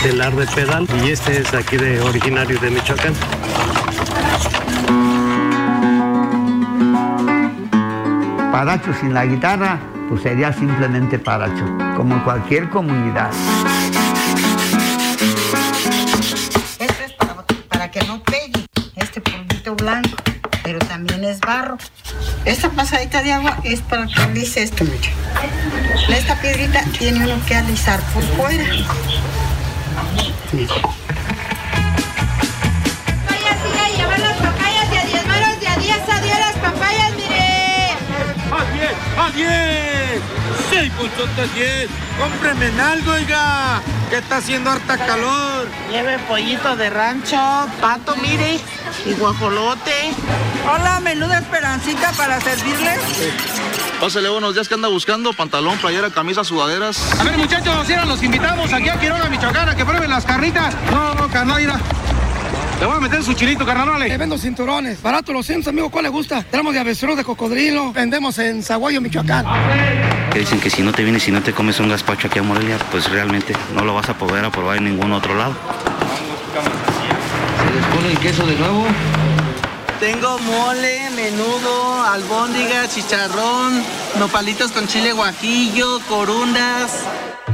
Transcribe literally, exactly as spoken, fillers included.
telar de pedal, y este es aquí de originario de Michoacán. Paracho sin la guitarra, pues sería simplemente paracho, como en cualquier comunidad. Esto es para, para que no pegue este polvito blanco, pero también es barro. Esta pasadita de agua es para que alise esto, mira. Esta piedrita tiene uno que alisar por fuera. Mira. Vaya, siga a llevar las papayas de a diez manos, de a diez a diez las papayas, mire. ¡A diez! ¡A diez! ¡Sí, pulsote diez! ¡Cómpreme en algo, oiga! Que está haciendo harta calor. Lleve pollito de rancho, pato, mire, y guajolote. Hola, menú de Esperancita para servirle. Pásale, buenos días, ¿qué anda buscando? Pantalón, playera, camisa, sudaderas. A ver, muchachos, ahora los invitamos aquí a Quiroga, Michoacán, a que prueben las carnitas. No, no, carnal, mira. Le voy a meter su chilito, carnal. Le vendo cinturones. Barato los cientos, amigo. ¿Cuál le gusta? Tenemos de avestruz, de cocodrilo. Vendemos en Zaguayo, Michoacán. Que dicen que si no te vienes y no te comes un gazpacho aquí a Morelia, pues realmente no lo vas a poder probar en ningún otro lado. ¿Se les pone el queso de nuevo? Tengo mole, menudo, albóndiga, chicharrón, nopalitos con chile guajillo, corundas.